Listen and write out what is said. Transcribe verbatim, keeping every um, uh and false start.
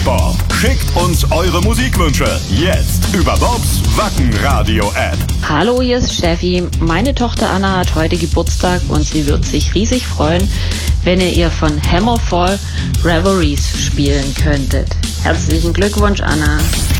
Bob, schickt uns eure Musikwünsche jetzt über Bobs Wacken-Radio-App. Hallo, hier ist Steffi. Meine Tochter Anna hat heute Geburtstag und sie wird sich riesig freuen, wenn ihr ihr von Hammerfall Reveries spielen könntet. Herzlichen Glückwunsch, Anna.